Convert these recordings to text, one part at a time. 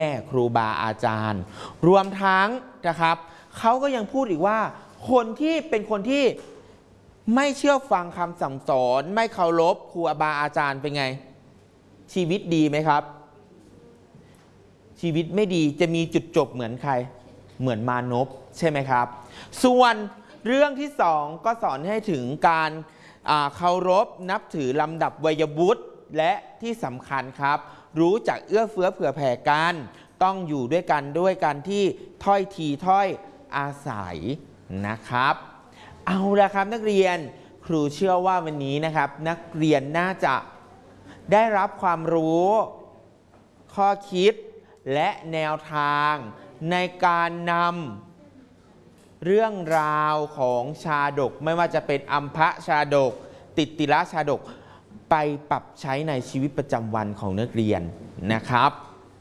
ครูบาอาจารย์รวมทั้งนะครับเขาก็ยังพูดอีกว่าคนที่เป็นคนที่ไม่เชื่อฟังคำสั่งสอนไม่เคารพครูบาอาจารย์เป็นไงชีวิตดีไหมครับชีวิตไม่ดีจะมีจุดจบเหมือนใครเหมือนมานพใช่ไหมครับส่วนเรื่องที่สองก็สอนให้ถึงการเคารพนับถือลำดับวัยวุฒิและที่สำคัญครับรู้จักเอื้อเฟื้อเผื่อแผ่กันต้องอยู่ด้วยกันที่ถ้อยทีถ้อยอาศัยนะครับเอาละครับนักเรียนครูเชื่อว่าวันนี้นะครับนักเรียนน่าจะได้รับความรู้ข้อคิดและแนวทางในการนำเรื่องราวของชาดกไม่ว่าจะเป็นอัมพชาดกติติละชาดกไปปรับใช้ในชีวิตประจำวันของนักเรียนนะครับ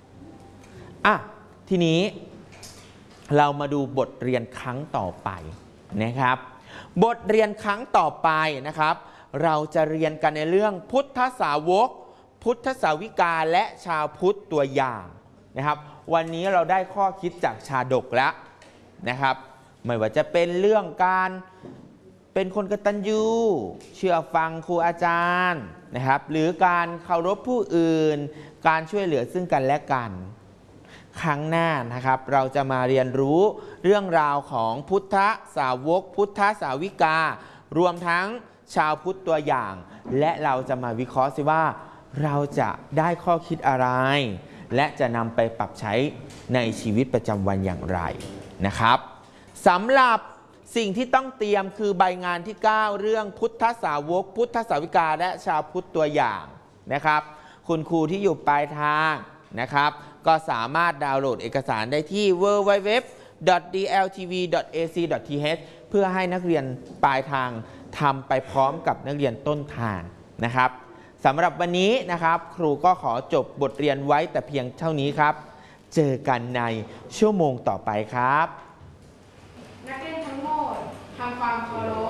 ทีนี้เรามาดูบทเรียนครั้งต่อไปนะครับบทเรียนครั้งต่อไปนะครับเราจะเรียนกันในเรื่องพุทธสาวกพุทธสาวิกาและชาวพุทธตัวอย่างนะครับวันนี้เราได้ข้อคิดจากชาดกแล้วนะครับไม่ว่าจะเป็นเรื่องการเป็นคนกตัญญูเชื่อฟังครูอาจารย์นะครับหรือการเคารพผู้อื่นการช่วยเหลือซึ่งกันและกันครั้งหน้านะครับเราจะมาเรียนรู้เรื่องราวของพุทธสาวกพุทธสาวิการวมทั้งชาวพุทธตัวอย่างและเราจะมาวิเคราะห์สิว่าเราจะได้ข้อคิดอะไรและจะนำไปปรับใช้ในชีวิตประจำวันอย่างไรนะครับสำหรับสิ่งที่ต้องเตรียมคือใบงานที่ 9 เรื่องพุทธสาวกพุทธสาวิกาและชาวพุทธตัวอย่างนะครับคุณครูที่อยู่ปลายทางนะครับก็สามารถดาวน์โหลดเอกสารได้ที่ www.dltv.ac.th เพื่อให้นักเรียนปลายทางทำไปพร้อมกับนักเรียนต้นทางนะครับสำหรับวันนี้นะครับครูก็ขอจบบทเรียนไว้แต่เพียงเท่านี้ครับเจอกันในชั่วโมงต่อไปครับนักเรียนทั้งหมดทำความเคารพ